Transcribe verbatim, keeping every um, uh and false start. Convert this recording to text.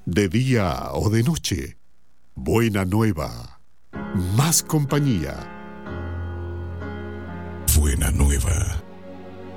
de día o de noche. Buena nueva, más compañía. Buena nueva.